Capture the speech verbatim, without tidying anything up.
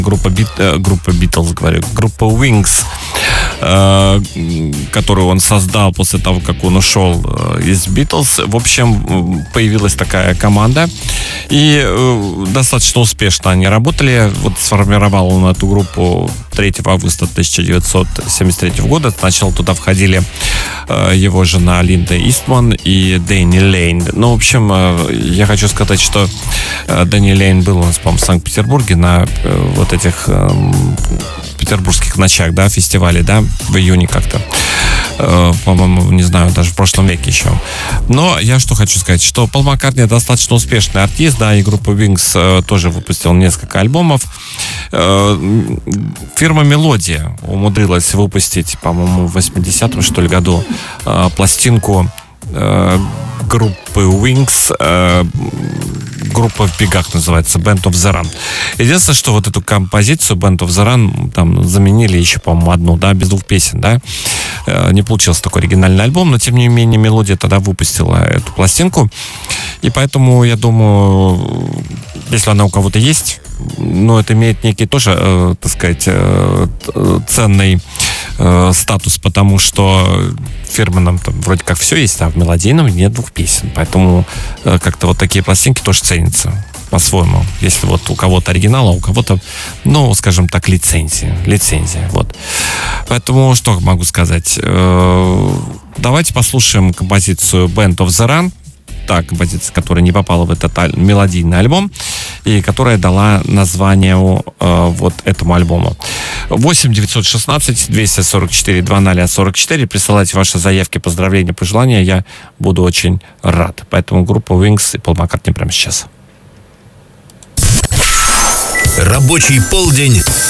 группа, Бит, э, группа Beatles, говорю, группа Wings, э, которую он создал после того, как он ушел э, из Beatles. В общем, появилась такая команда, и э, достаточно успешно они работали. Вот сформировал он эту группу третьего августа тысяча девятьсот семьдесят третьего года. Сначала туда входили э, его жена Линда Истван и Дэнни Лейн. Ну, в общем, э, я хочу сказать, что э, Дэнни Лейн был у нас, по-моему, в Санкт-Петербурге на э, вот этих э, петербургских ночах, да, фестивале, да, в июне как-то. Э, по-моему, не знаю, даже в прошлом веке еще. Но я что хочу сказать, что Пол Маккартни достаточно успешный артист, да, и группа Wings э, тоже выпустила несколько альбомов. Э, фирма Мелодия умудрилась выпустить, по-моему, в восьмидесятом, что ли, году э, пластинку э, группы Wings, э, группа в бегах называется, Band of the Run. Единственное, что вот эту композицию Band of the Run там заменили еще, по-моему, одну, да, без двух песен, да. Э, не получился такой оригинальный альбом, но, тем не менее, Мелодия тогда выпустила эту пластинку. И поэтому, я думаю, если она у кого-то есть, но это имеет некий тоже, э, так сказать, э, ценный э, статус, потому что в фирменном там вроде как все есть, а в мелодийном нет двух песен. Поэтому э, как-то вот такие пластинки тоже ценятся по-своему. Если вот у кого-то оригинал, а у кого-то, ну, скажем так, лицензия. Лицензия, вот. Поэтому что могу сказать? Э, давайте послушаем композицию Band of the Run. Та композиция, которая не попала в этот аль- мелодийный альбом и которая дала название э, вот этому альбому. восемь девятьсот шестнадцать двести сорок четыре двадцать сорок четыре. Присылайте ваши заявки, поздравления, пожелания. Я буду очень рад. Поэтому группа Wings и Пол Маккартни прямо сейчас. Рабочий полдень